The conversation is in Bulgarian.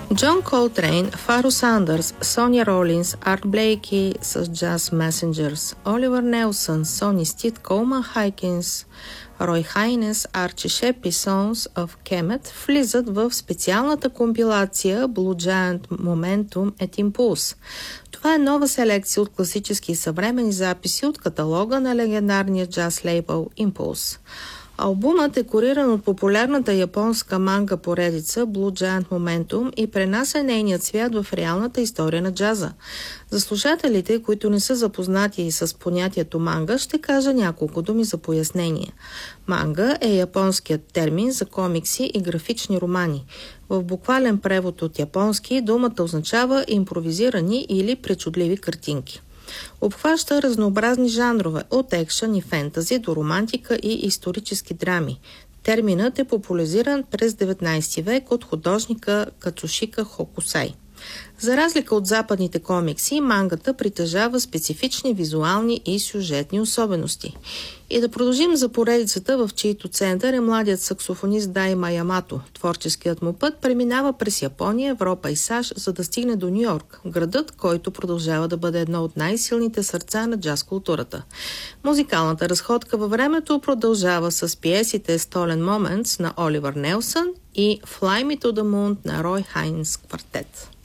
Джон Колтрейн, Фаро Сандърс, Соня Ролинс, Арт Блейки с Jazz Messengers, Оливър Нелсън, Сони Стит, Колман Хайкинс, Рой Хайнес, Арчи Шеп и Sons of Kemet влизат в специалната компилация Blue Giant Momentum et Impulse. Това е нова селекция от класически и съвременни записи от каталога на легендарния джаз лейбъл Impulse. Албумът е куриран от популярната японска манга поредица Blue Giant Momentum и пренася нейният свят в реалната история на джаза. За слушателите, които не са запознати и с понятието манга, ще кажа няколко думи за пояснение. Манга е японският термин за комикси и графични романи. В буквален превод от японски думата означава импровизирани или причудливи картинки. Обхваща разнообразни жанрове от екшън и фентази до романтика и исторически драми. Терминът е популяризиран през 19 век от художника Кацушика Хокусай. За разлика от западните комикси, мангата притежава специфични визуални и сюжетни особености. И да продължим за поредицата, в чийто център е младият саксофонист Дайма Ямато. Творческият му път преминава през Япония, Европа и САЩ, за да стигне до Ню-Йорк, градът, който продължава да бъде едно от най-силните сърца на джаз културата. Музикалната разходка във времето продължава с пиесите Stolen Moments на Оливър Нелсън и Fly Me to the Moon на Рой Хайнс квартет.